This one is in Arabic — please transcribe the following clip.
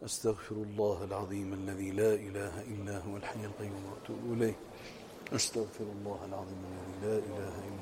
أستغفر الله العظيم الذي لا إله إلا هو الحي القيوم وأتوب إليه. أستغفر الله العظيم الذي لا إله إلا